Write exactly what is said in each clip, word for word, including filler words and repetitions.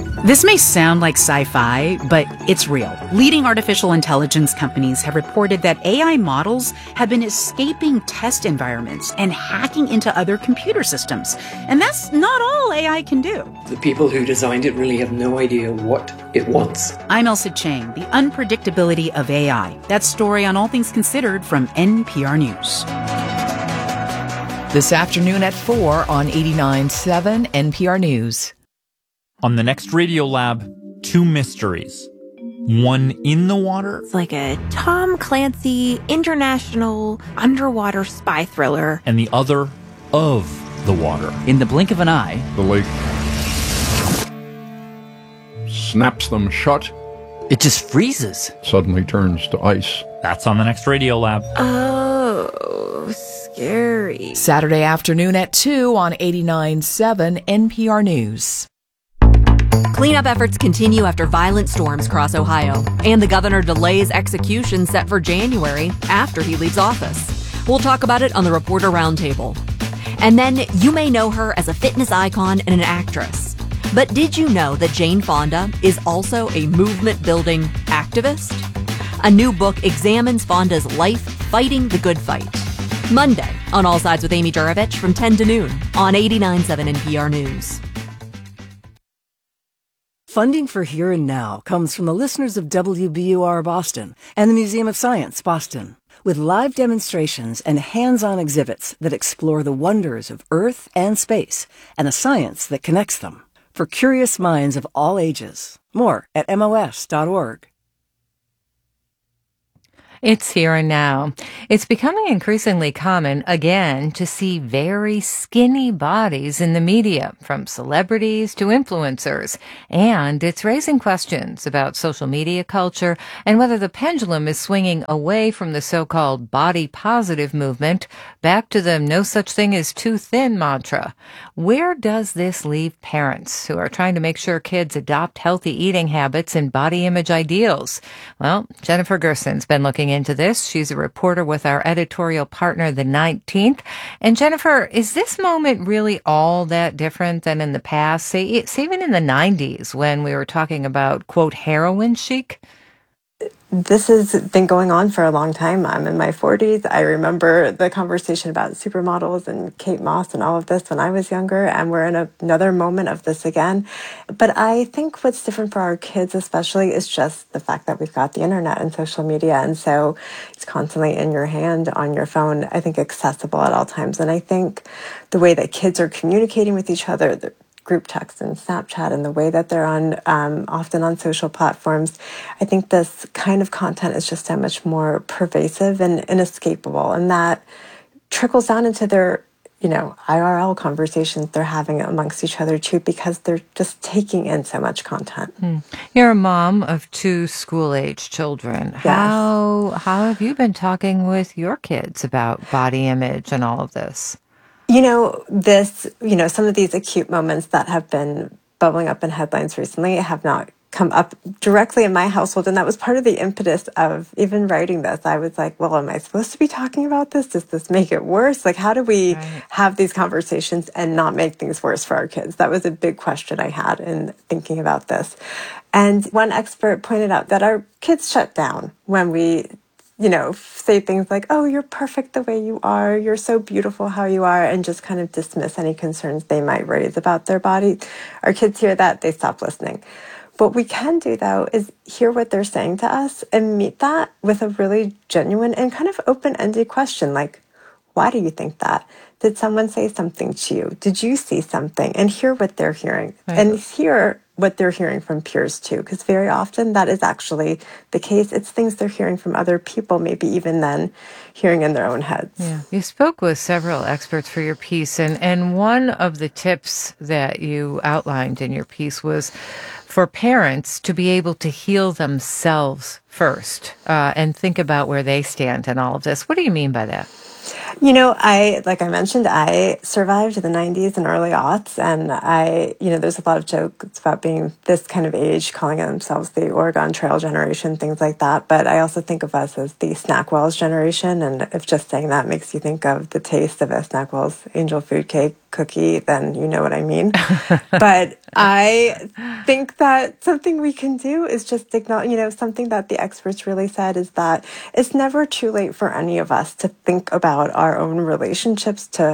This may sound like sci-fi, but it's real. Leading artificial intelligence companies have reported that A I models have been escaping test environments and hacking into other computer systems. And that's not all A I can do. The people who designed it really have no idea what it wants. I'm Elsa Chang, the unpredictability of A I. That story on All Things Considered from N P R News. This afternoon at four on eighty-nine point seven N P R News. On the next Radio Lab, two mysteries. One in the water. It's like a Tom Clancy international underwater spy thriller. And the other of the water. In the blink of an eye, the lake snaps them shut. It just freezes. Suddenly turns to ice. That's on the next Radio Lab. Oh, scary. Saturday afternoon at two on eighty-nine point seven N P R News. Cleanup efforts continue after violent storms cross Ohio, and the governor delays execution set for January after he leaves office. We'll talk about it on the Reporter Roundtable. And then you may know her as a fitness icon and an actress. But did you know that Jane Fonda is also a movement-building activist? A new book examines Fonda's life fighting the good fight. Monday on All Sides with Amy Juravich from ten to noon on eighty-nine point seven N P R News. Funding for Here and Now comes from the listeners of W B U R Boston and the Museum of Science, Boston, with live demonstrations and hands-on exhibits that explore the wonders of Earth and space and the science that connects them for curious minds of all ages. More at M O S dot org. It's here and now. It's becoming increasingly common, again, to see very skinny bodies in the media, from celebrities to influencers. And it's raising questions about social media culture and whether the pendulum is swinging away from the so-called body positive movement back to the no such thing as too thin mantra. Where does this leave parents who are trying to make sure kids adopt healthy eating habits and body image ideals? Well, Jennifer Gerson's been looking into this. She's a reporter with our editorial partner, The nineteenth. And Jennifer, is this moment really all that different than in the past? Say, say even in the nineties when we were talking about, quote, heroin chic? This has been going on for a long time. I'm in my forties. I remember the conversation about supermodels and Kate Moss and all of this when I was younger, and we're in a, another moment of this again. But I think what's different for our kids especially is just the fact that we've got the internet and social media, and so it's constantly in your hand, on your phone, I think accessible at all times. And I think the way that kids are communicating with each other, the group text and Snapchat and the way that they're on, um, often on social platforms, I think this kind of content is just so much more pervasive and inescapable. And that trickles down into their, you know, I R L conversations they're having amongst each other too, because they're just taking in so much content. Hmm. You're a mom of two school-age children. Yes. How, how have you been talking with your kids about body image and all of this? You know, this, you know, some of these acute moments that have been bubbling up in headlines recently have not come up directly in my household. And that was part of the impetus of even writing this. I was like, well, am I supposed to be talking about this? Does this make it worse? Like, how do we right. have these conversations and not make things worse for our kids? That was a big question I had in thinking about this. And one expert pointed out that our kids shut down when we you know, say things like, oh, you're perfect the way you are, you're so beautiful how you are, and just kind of dismiss any concerns they might raise about their body. Our kids hear that, they stop listening. What we can do, though, is hear what they're saying to us and meet that with a really genuine and kind of open-ended question, like, why do you think that? Did someone say something to you? Did you see something? And hear what they're hearing. Right. And hear what they're hearing from peers, too, because very often that is actually the case. It's things they're hearing from other people, maybe even then hearing in their own heads. Yeah. You spoke with several experts for your piece, and, and one of the tips that you outlined in your piece was for parents to be able to heal themselves first uh, and think about where they stand in all of this. What do you mean by that? You know, I, like I mentioned, I survived the nineties and early aughts, and I, you know, there's a lot of jokes about being this kind of age, calling themselves the Oregon Trail generation, things like that. But I also think of us as the Snackwells generation, and if just saying that makes you think of the taste of a Snackwells angel food cake cookie, then you know what I mean. But I think that something we can do is just acknowledge, you know, something that the experts really said is that it's never too late for any of us to think about our own relationships to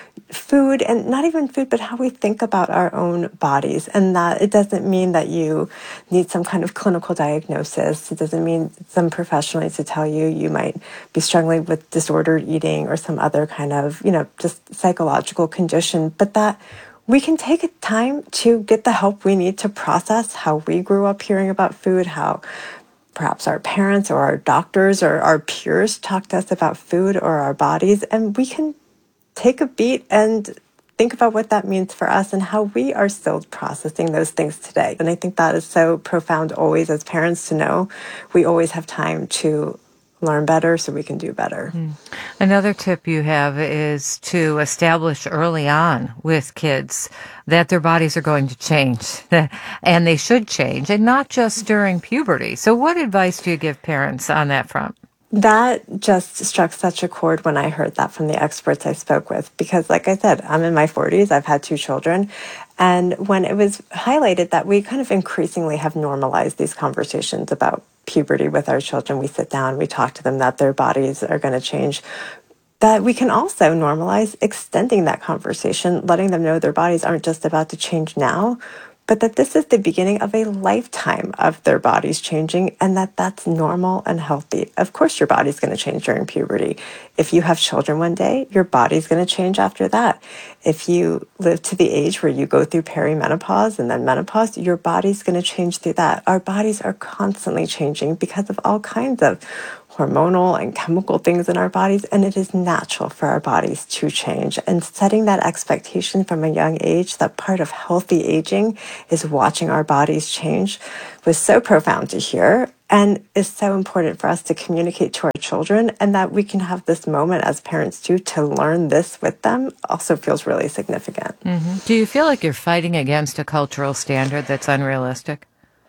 food, and not even food, but how we think about our own bodies. And that it doesn't mean that you need some kind of clinical diagnosis. It doesn't mean some professional needs to tell you you might be struggling with disordered eating or some other kind of, you know, just psychological condition, but that we can take time to get the help we need to process how we grew up hearing about food, how perhaps our parents or our doctors or our peers talk to us about food or our bodies, and we can take a beat and think about what that means for us and how we are still processing those things today. And I think that is so profound always as parents to know we always have time to learn better so we can do better. Mm. Another tip you have is to establish early on with kids that their bodies are going to change and they should change, and not just during puberty. So what advice do you give parents on that front? That just struck such a chord when I heard that from the experts I spoke with, because like I said, I'm in my forties, I've had two children, and when it was highlighted that we kind of increasingly have normalized these conversations about puberty with our children, we sit down, we talk to them that their bodies are going to change, that we can also normalize extending that conversation, letting them know their bodies aren't just about to change now, but that this is the beginning of a lifetime of their bodies changing, and that that's normal and healthy. Of course, your body's going to change during puberty. If you have children one day, your body's going to change after that. If you live to the age where you go through perimenopause and then menopause, your body's going to change through that. Our bodies are constantly changing because of all kinds of hormonal and chemical things in our bodies, and it is natural for our bodies to change. And setting that expectation from a young age that part of healthy aging is watching our bodies change was so profound to hear, and is so important for us to communicate to our children, and that we can have this moment as parents too to learn this with them also feels really significant. Mm-hmm. Do you feel like you're fighting against a cultural standard that's unrealistic?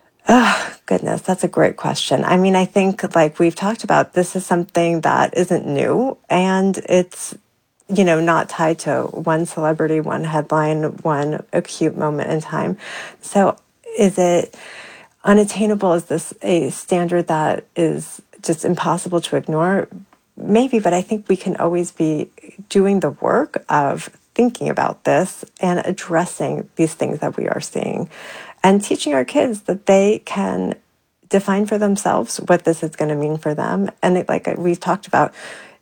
Oh, goodness, that's a great question. I mean, I think like we've talked about, this is something that isn't new, and it's, you know, not tied to one celebrity, one headline, one acute moment in time. So is it unattainable? Is this a standard that is just impossible to ignore? Maybe, but I think we can always be doing the work of thinking about this and addressing these things that we are seeing, and teaching our kids that they can define for themselves what this is going to mean for them. And it, like we've talked about,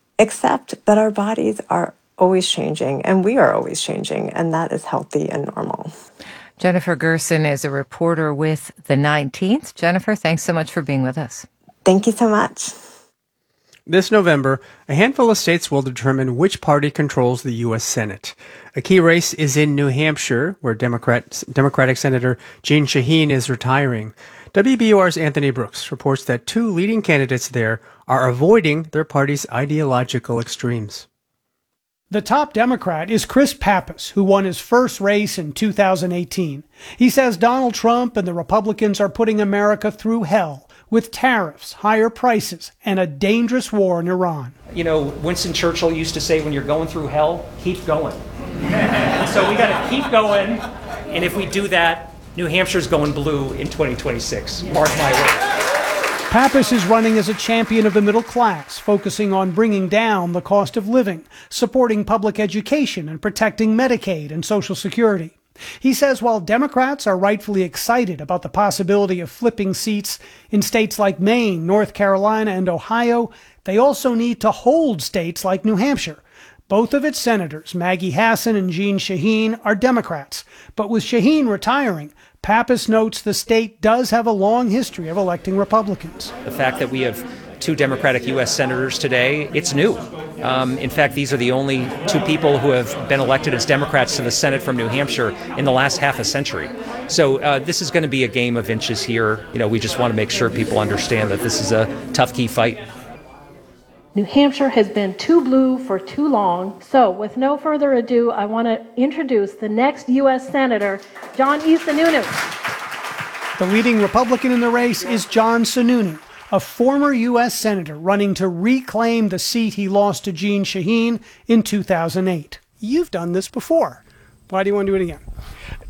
accept that our bodies are always changing and we are always changing, and that is healthy and normal. Jennifer Gerson is a reporter with The nineteenth. Jennifer, thanks so much for being with us. Thank you so much. This November, a handful of states will determine which party controls the U S Senate. A key race is in New Hampshire, where Democrat, Democratic Senator Jeanne Shaheen is retiring. W B U R's Anthony Brooks reports that two leading candidates there are avoiding their party's ideological extremes. The top Democrat is Chris Pappas, who won his first race in two thousand eighteen. He says Donald Trump and the Republicans are putting America through hell with tariffs, higher prices, and a dangerous war in Iran. You know, Winston Churchill used to say, when you're going through hell, keep going. So we got to keep going, and if we do that, New Hampshire's going blue in twenty twenty-six. Mark my words. Pappas is running as a champion of the middle class, focusing on bringing down the cost of living, supporting public education, and protecting Medicaid and Social Security. He says while Democrats are rightfully excited about the possibility of flipping seats in states like Maine, North Carolina, and Ohio, they also need to hold states like New Hampshire. Both of its senators, Maggie Hassan and Jeanne Shaheen, are Democrats. But with Shaheen retiring, Pappas notes the state does have a long history of electing Republicans. The fact that we have two Democratic U S senators today, it's new. Um, in fact, these are the only two people who have been elected as Democrats to the Senate from New Hampshire in the last half a century. So uh, this is going to be a game of inches here. You know, we just want to make sure people understand that this is a tough, key fight. New Hampshire has been too blue for too long. So with no further ado, I want to introduce the next U S Senator, John E. Sununu. The leading Republican in the race is John Sununu, a former U S Senator running to reclaim the seat he lost to Jeanne Shaheen in two thousand eight. You've done this before. Why do you want to do it again?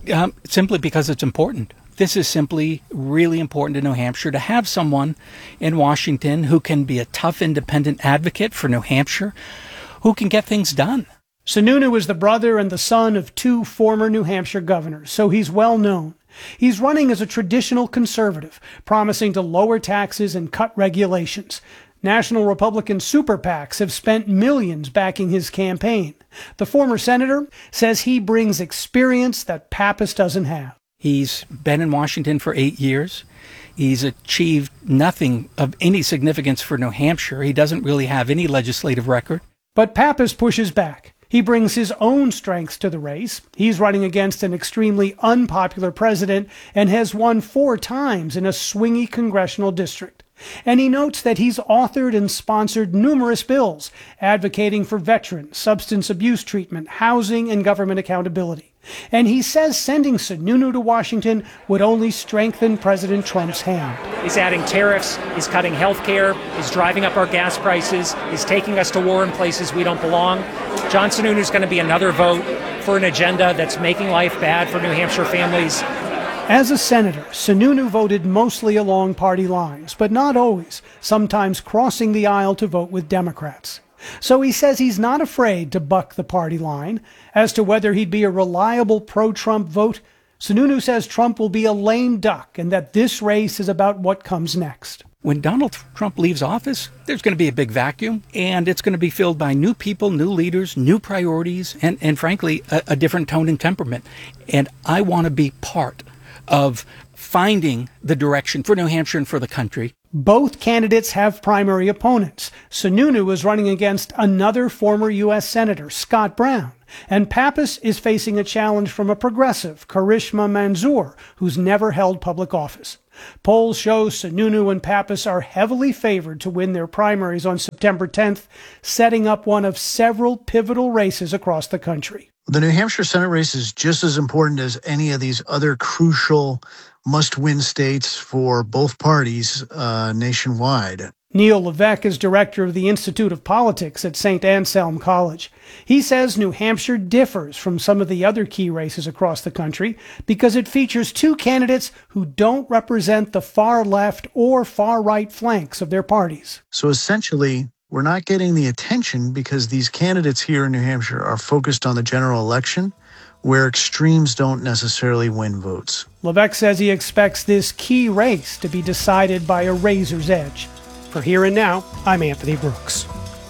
Um, simply because it's important. This is simply really important to New Hampshire to have someone in Washington who can be a tough, independent advocate for New Hampshire, who can get things done. Sununu is the brother and the son of two former New Hampshire governors, so he's well known. He's running as a traditional conservative, promising to lower taxes and cut regulations. National Republican super PACs have spent millions backing his campaign. The former senator says he brings experience that Pappas doesn't have. He's been in Washington for eight years. He's achieved nothing of any significance for New Hampshire. He doesn't really have any legislative record. But Pappas pushes back. He brings his own strengths to the race. He's running against an extremely unpopular president and has won four times in a swingy congressional district. And he notes that he's authored and sponsored numerous bills advocating for veterans, substance abuse treatment, housing, and government accountability. And he says sending Sununu to Washington would only strengthen President Trump's hand. He's adding tariffs, he's cutting health care, he's driving up our gas prices, he's taking us to war in places we don't belong. John Sununu's going to be another vote for an agenda that's making life bad for New Hampshire families. As a senator, Sununu voted mostly along party lines, but not always, sometimes crossing the aisle to vote with Democrats. So he says he's not afraid to buck the party line. As to whether he'd be a reliable pro-Trump vote, Sununu says Trump will be a lame duck and that this race is about what comes next. When Donald Trump leaves office, there's going to be a big vacuum, and it's going to be filled by new people, new leaders, new priorities, and, and frankly, a, a different tone and temperament. And I want to be part of finding the direction for New Hampshire and for the country. Both candidates have primary opponents. Sununu is running against another former U S Senator, Scott Brown, and Pappas is facing a challenge from a progressive, Karishma Manzoor, who's never held public office. Polls show Sununu and Pappas are heavily favored to win their primaries on September tenth, setting up one of several pivotal races across the country. The New Hampshire Senate race is just as important as any of these other crucial must-win states for both parties uh, nationwide. Neil Levesque is director of the Institute of Politics at Saint Anselm College. He says New Hampshire differs from some of the other key races across the country because it features two candidates who don't represent the far left or far right flanks of their parties. So essentially, we're not getting the attention because these candidates here in New Hampshire are focused on the general election, where extremes don't necessarily win votes. Levesque says he expects this key race to be decided by a razor's edge. For Here and Now, I'm Anthony Brooks.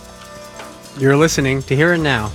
You're listening to Here and Now.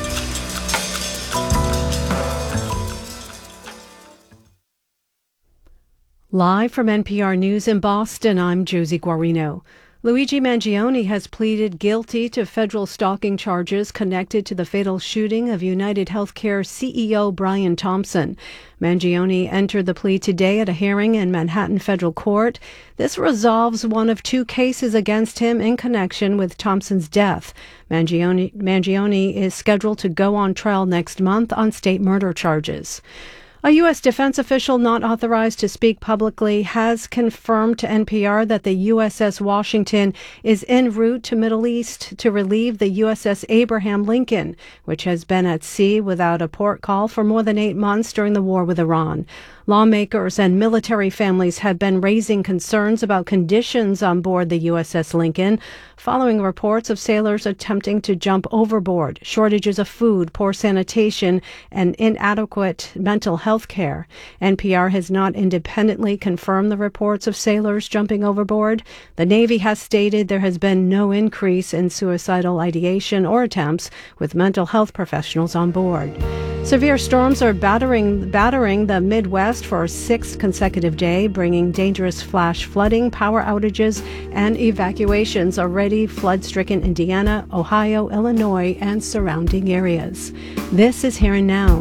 Live from N P R News in Boston, I'm Josie Guarino. Luigi Mangione has pleaded guilty to federal stalking charges connected to the fatal shooting of United Healthcare C E O Brian Thompson. Mangione entered the plea today at a hearing in Manhattan Federal Court. This resolves one of two cases against him in connection with Thompson's death. Mangione, Mangione is scheduled to go on trial next month on state murder charges. A U S defense official not authorized to speak publicly has confirmed to N P R that the U S S Washington is en route to Middle East to relieve the U S S Abraham Lincoln, which has been at sea without a port call for more than eight months during the war with Iran. Lawmakers and military families have been raising concerns about conditions on board the U S S Lincoln, following reports of sailors attempting to jump overboard, shortages of food, poor sanitation, and inadequate mental health care. N P R has not independently confirmed the reports of sailors jumping overboard. The Navy has stated there has been no increase in suicidal ideation or attempts with mental health professionals on board. Severe storms are battering, battering the Midwest for a sixth consecutive day, bringing dangerous flash flooding, power outages, and evacuations already flood-stricken Indiana, Ohio, Illinois, and surrounding areas. This is Here and Now.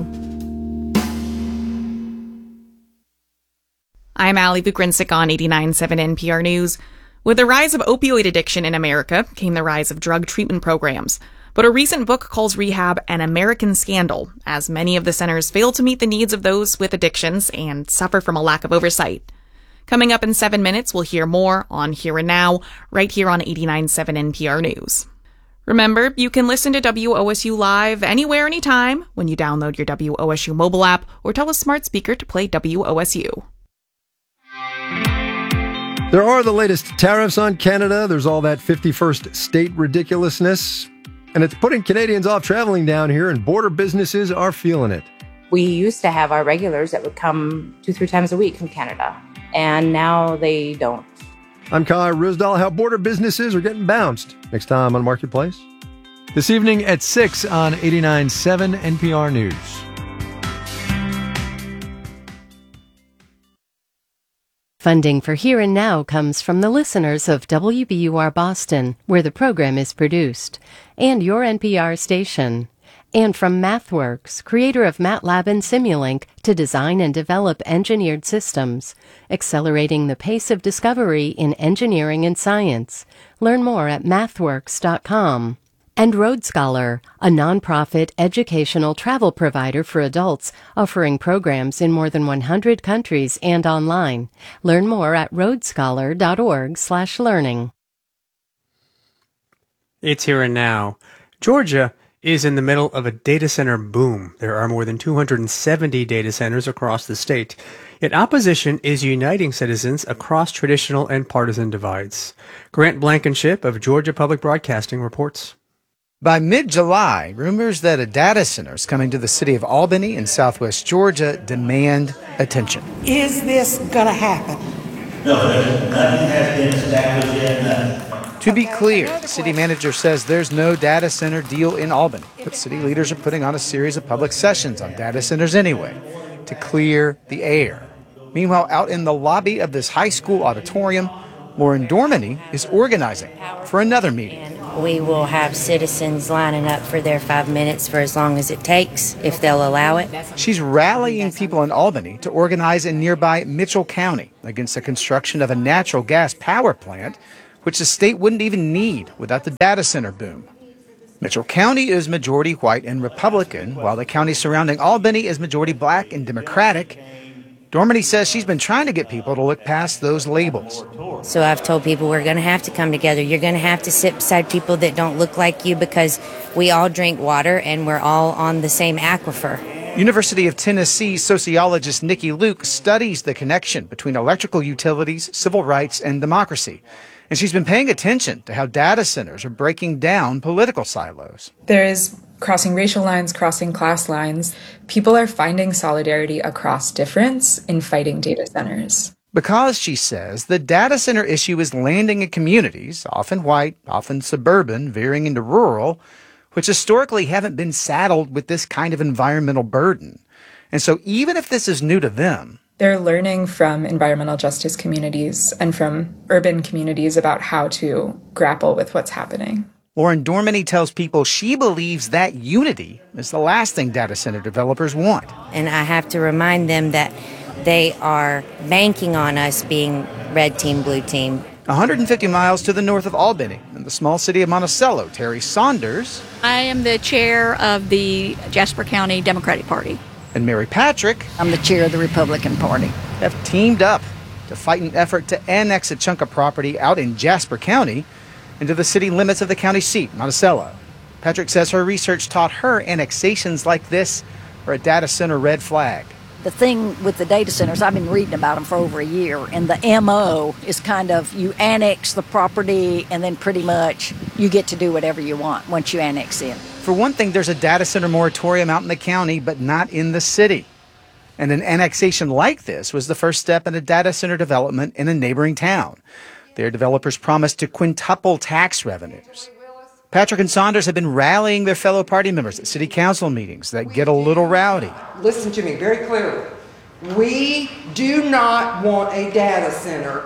I'm Ali Bukrinsic on eighty-nine point seven N P R News. With the rise of opioid addiction in America came the rise of drug treatment programs. But a recent book calls rehab an American scandal, as many of the centers fail to meet the needs of those with addictions and suffer from a lack of oversight. Coming up in seven minutes, we'll hear more on Here and Now, right here on eighty-nine point seven N P R News. Remember, you can listen to W O S U Live anywhere, anytime when you download your W O S U mobile app or tell a smart speaker to play W O S U. There are the latest tariffs on Canada. There's all that fifty-first state ridiculousness. And it's putting Canadians off traveling down here, and border businesses are feeling it. We used to have our regulars that would come two, three times a week from Canada, and now they don't. I'm Kai Risdal. How border businesses are getting bounced. Next time on Marketplace. This evening at six on eighty-nine point seven N P R News. Funding for Here and Now comes from the listeners of W B U R Boston, where the program is produced, and your N P R station. And from MathWorks, creator of MATLAB and Simulink, to design and develop engineered systems, accelerating the pace of discovery in engineering and science. Learn more at mathworks dot com. And Road Scholar, a nonprofit educational travel provider for adults, offering programs in more than one hundred countries and online. Learn more at road scholar dot org slash learning. It's Here and Now. Georgia is in the middle of a data center boom. There are more than two hundred seventy data centers across the state. Yet opposition is uniting citizens across traditional and partisan divides. Grant Blankenship of Georgia Public Broadcasting reports. By mid-July, rumors that a data center is coming to the city of Albany in southwest Georgia demand attention. Is this going to happen? No, nothing has been established yet. To be clear, the city manager says there's no data center deal in Albany, but city leaders are putting on a series of public sessions on data centers anyway, to clear the air. Meanwhile, out in the lobby of this high school auditorium, Lauren Dorminey is organizing for another meeting. We will have citizens lining up for their five minutes for as long as it takes, if they'll allow it. She's rallying people in Albany to organize in nearby Mitchell County against the construction of a natural gas power plant, which the state wouldn't even need without the data center boom. Mitchell County is majority white and Republican, while the county surrounding Albany is majority black and Democratic. Dorminey says she's been trying to get people to look past those labels. So I've told people we're going to have to come together. You're going to have to sit beside people that don't look like you because we all drink water and we're all on the same aquifer. University of Tennessee sociologist Nikki Luke studies the connection between electrical utilities, civil rights, and democracy. And she's been paying attention to how data centers are breaking down political silos. There is crossing racial lines, crossing class lines. People are finding solidarity across difference in fighting data centers. Because, she says, the data center issue is landing in communities, often white, often suburban, veering into rural, which historically haven't been saddled with this kind of environmental burden. And so even if this is new to them, they're learning from environmental justice communities and from urban communities about how to grapple with what's happening. Lauren Dorminey tells people she believes that unity is the last thing data center developers want. And I have to remind them that they are banking on us being red team, blue team. one hundred fifty miles to the north of Albany, in the small city of Monticello, Terry Saunders. I am the chair of the Jasper County Democratic Party. And Mary Patrick. I'm the chair of the Republican Party. Have teamed up to fight an effort to annex a chunk of property out in Jasper County into the city limits of the county seat, Monticello. Patrick says her research taught her annexations like this are a data center red flag. The thing with the data centers, I've been reading about them for over a year, and the M O is kind of you annex the property and then pretty much you get to do whatever you want once you annex in. For one thing, there's a data center moratorium out in the county, but not in the city. And an annexation like this was the first step in a data center development in a neighboring town. Their developers promised to quintuple tax revenues. Patrick and Saunders have been rallying their fellow party members at city council meetings that get a little rowdy. Listen to me very clearly. We do not want a data center.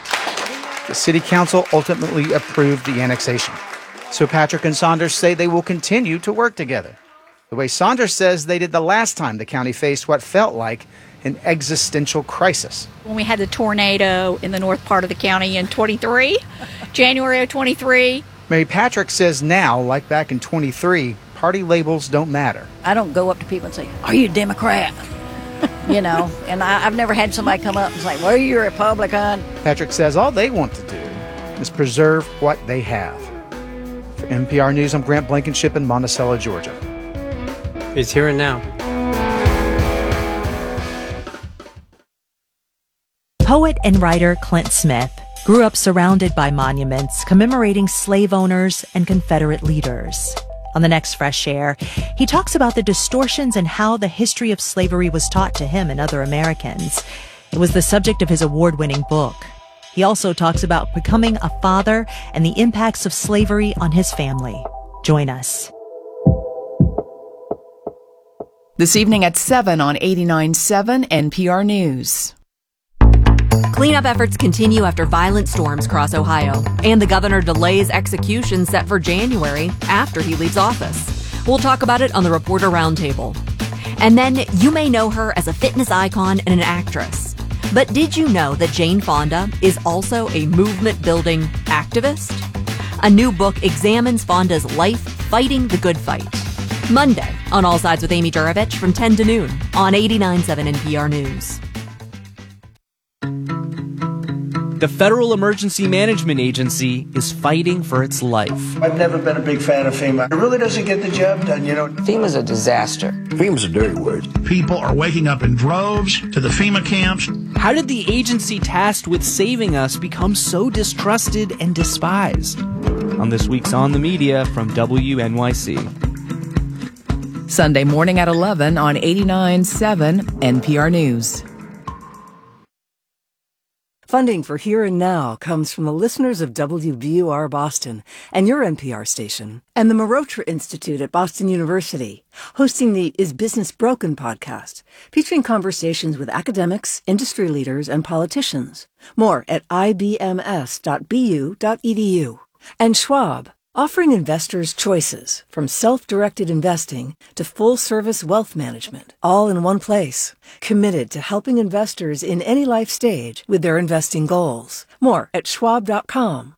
The city council ultimately approved the annexation. So Patrick and Saunders say they will continue to work together, the way Saunders says they did the last time the county faced what felt like an existential crisis. When we had the tornado in the north part of the county in twenty-three, January of twenty-three. Mary Patrick says now, like back in twenty-three, party labels don't matter. I don't go up to people and say, "Are you a Democrat?" You know, and I, I've never had somebody come up and say, "Well, you're a Republican." Patrick says all they want to do is preserve what they have. For N P R News, I'm Grant Blankenship in Monticello, Georgia. It's Here and Now. Poet and writer Clint Smith grew up surrounded by monuments commemorating slave owners and Confederate leaders. On the next Fresh Air, he talks about the distortions and how the history of slavery was taught to him and other Americans. It was the subject of his award-winning book. He also talks about becoming a father and the impacts of slavery on his family. Join us. This evening at seven on eighty-nine point seven N P R News. Cleanup efforts continue after violent storms cross Ohio, and the governor delays execution set for January after he leaves office. We'll talk about it on the Reporter Roundtable. And then you may know her as a fitness icon and an actress. But did you know that Jane Fonda is also a movement-building activist? A new book examines Fonda's life fighting the good fight. Monday on All Sides with Amy Juravich from ten to noon on eighty-nine point seven N P R News. The Federal Emergency Management Agency is fighting for its life. I've never been a big fan of FEMA. It really doesn't get the job done, you know. FEMA's a disaster. FEMA's a dirty word. People are waking up in droves to the FEMA camps. How did the agency tasked with saving us become so distrusted and despised? On this week's On the Media from W N Y C. Sunday morning at eleven on eighty-nine point seven N P R News. Funding for Here and Now comes from the listeners of W B U R Boston and your N P R station, and the Marotra Institute at Boston University, hosting the Is Business Broken podcast, featuring conversations with academics, industry leaders, and politicians. More at I B M S dot B U dot E D U. And Schwab, offering investors choices from self-directed investing to full-service wealth management, all in one place. Committed to helping investors in any life stage with their investing goals. More at schwab dot com.